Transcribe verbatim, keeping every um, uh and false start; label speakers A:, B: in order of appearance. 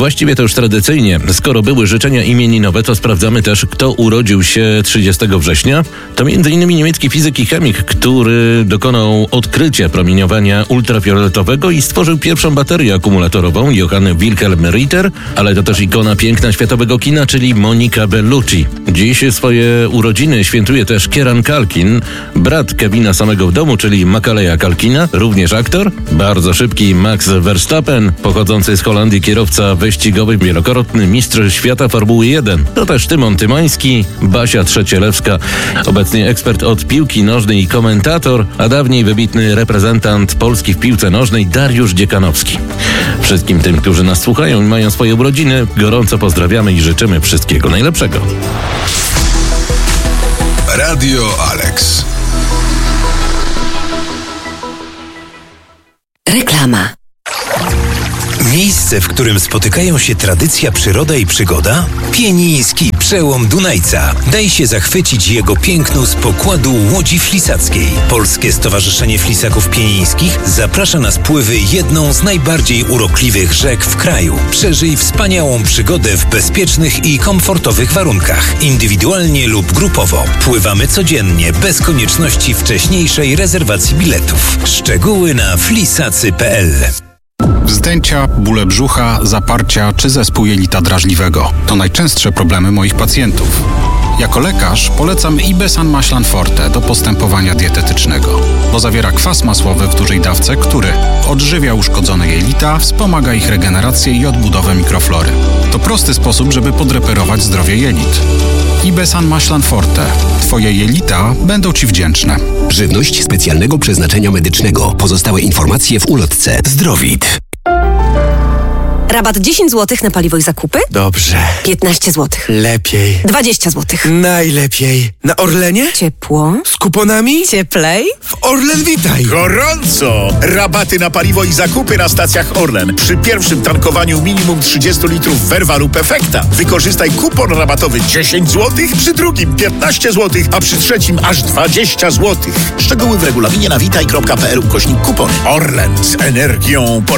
A: Właściwie to już tradycyjnie, skoro były życzenia imieninowe, to sprawdzamy też, kto urodził się trzydziestego września. To między innymi niemiecki fizyk i chemik, który dokonał odkrycia promieniowania ultrafioletowego i stworzył pierwszą baterię akumulatorową, Johann Wilhelm Ritter, ale to też ikona piękna światowego kina, czyli Monica Bellucci. Dziś swoje urodziny świętuje też Kieran Culkin, brat Kevina samego w domu, czyli Macaleya Culkina, również aktor, bardzo szybki Max Verstappen, pochodzący z Holandii kierowca wyścigowy, wielokrotny mistrz świata Formuły jeden. To też Tymon Tymański, Basia Trzecielewska, obecnie ekspert od piłki nożnej i komentator, a dawniej wybitny reprezentant Polski w piłce nożnej Dariusz Dziekanowski. Wszystkim tym, którzy nas słuchają i mają swoje urodziny, gorąco pozdrawiamy i życzymy wszystkiego najlepszego.
B: Radio Alex.
C: Reklama.
D: Miejsce, w którym spotykają się tradycja, przyroda i przygoda? Pieniński przełom Dunajca. Daj się zachwycić jego pięknu z pokładu Łodzi Flisackiej. Polskie Stowarzyszenie Flisaków Pienińskich zaprasza na spływy jedną z najbardziej urokliwych rzek w kraju. Przeżyj wspaniałą przygodę w bezpiecznych i komfortowych warunkach, indywidualnie lub grupowo. Pływamy codziennie, bez konieczności wcześniejszej rezerwacji biletów. Szczegóły na flisacy kropka p l.
E: Wzdęcia, bóle brzucha, zaparcia czy zespół jelita drażliwego to najczęstsze problemy moich pacjentów. Jako lekarz polecam Ibesan Maślan Forte do postępowania dietetycznego, bo zawiera kwas masłowy w dużej dawce, który odżywia uszkodzone jelita, wspomaga ich regenerację i odbudowę mikroflory. To prosty sposób, żeby podreperować zdrowie jelit. Ibesan Maślan Forte. Twoje jelita będą Ci wdzięczne.
F: Żywność specjalnego przeznaczenia medycznego. Pozostałe informacje w ulotce. Zdrowit.
C: Rabat dziesięć złotych na paliwo i zakupy?
G: Dobrze.
C: piętnaście złotych.
G: Lepiej.
C: dwadzieścia złotych.
G: Najlepiej. Na Orlenie?
C: Ciepło.
G: Z kuponami?
C: Cieplej.
G: W Orlen Witaj.
H: Gorąco! Rabaty na paliwo i zakupy na stacjach Orlen. Przy pierwszym tankowaniu minimum trzydzieści litrów Verva lub Efekta. Wykorzystaj kupon rabatowy dziesięć złotych, przy drugim piętnaście złotych, a przy trzecim aż dwadzieścia złotych. Szczegóły w regulaminie na witaj kropka p l ukośnik kupony. Orlen z energią